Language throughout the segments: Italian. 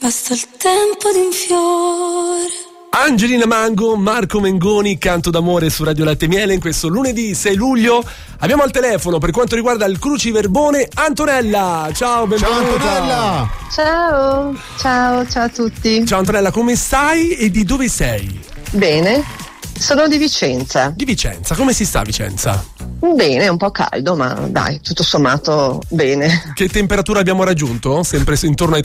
Basta il tempo di un fiore. Angelina Mango, Marco Mengoni, Canto d'amore su Radio Latte Miele in questo lunedì 6 luglio. Abbiamo al telefono, per quanto riguarda il cruciverbone, Antonella. Ciao, benvenuta. Ciao Antonella. Ciao a tutti. Ciao Antonella, come stai e di dove sei? Bene, sono di Vicenza. Di Vicenza, come si sta a Vicenza? Bene, un po' caldo, ma dai, tutto sommato bene. Che temperatura abbiamo raggiunto? Sempre intorno ai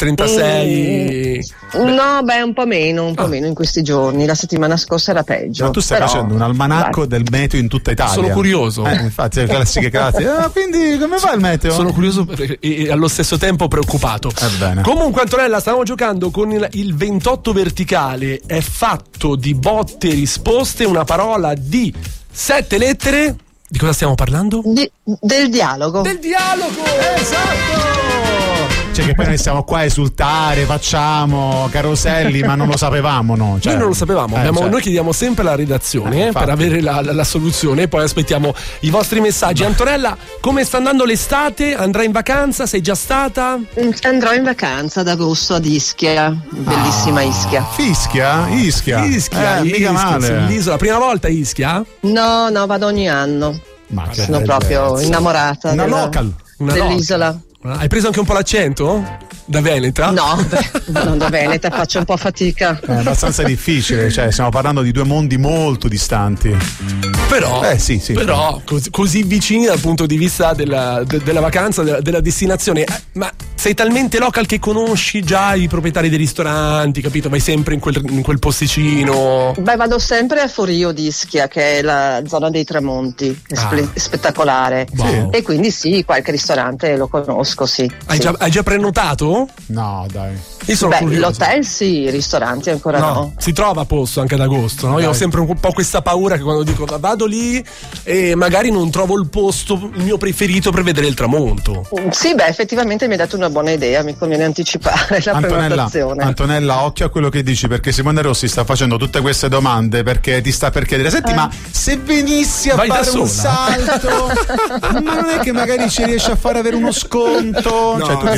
36? No, un po' meno in questi giorni. La settimana scorsa era peggio. Ma tu stai facendo un almanacco del meteo in tutta Italia. Sono curioso. Infatti, le classiche grazie. Quindi come va il meteo? Sono curioso e allo stesso tempo preoccupato. Bene. Comunque, Antonella, stavamo giocando con il 28 verticale. È fatto di botte e risposte, una parola di 7 lettere. Di cosa stiamo parlando? Del dialogo. Del dialogo! Esatto! Cioè che poi noi stiamo qua a esultare, facciamo caroselli, ma non lo sapevamo, no? Cioè, noi non lo sapevamo, noi chiediamo sempre alla redazione per avere la soluzione e poi aspettiamo i vostri messaggi. Antonella, come sta andando l'estate? Andrai in vacanza? Sei già stata? Andrò in vacanza ad agosto ad Ischia, bellissima Ischia. Ischia? Mica male. L'isola, prima volta a Ischia? No, vado ogni anno. Ma sono proprio innamorata dell'isola. Hai preso anche un po' l'accento? Da Veneta? No, non da Veneta, faccio un po' fatica. È abbastanza difficile, cioè stiamo parlando di due mondi molto distanti. Però, sì. Però così vicini dal punto di vista della vacanza, della destinazione. Ma sei talmente local che conosci già i proprietari dei ristoranti, capito? Vai sempre in quel posticino. Vado sempre a Forio di Ischia, che è la zona dei tramonti, spettacolare. Wow. E quindi sì, qualche ristorante lo conosco, sì. Hai già prenotato? No, dai. Io sono curioso. L'hotel sì, i ristoranti ancora no. Si trova a posto anche ad agosto, no? Io ho sempre un po' questa paura che quando dico vado lì e magari non trovo il posto, il mio preferito per vedere il tramonto. Sì, effettivamente mi hai dato una buona idea, mi conviene anticipare la prenotazione. Antonella, occhio a quello che dici, perché Simone Rossi sta facendo tutte queste domande perché ti sta per chiedere: senti, ma se venissi a fare un salto, ma non è che magari ci riesci a far avere uno sconto?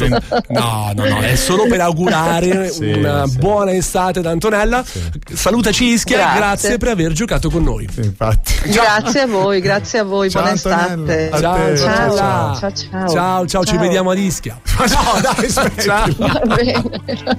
No, è solo per augurare una buona estate da Antonella. Salutaci Ischia, grazie per aver giocato con noi. Infatti. Grazie a voi, buona estate. Ciao, ci vediamo ad Ischia. No, dai, aspetta. Va bene.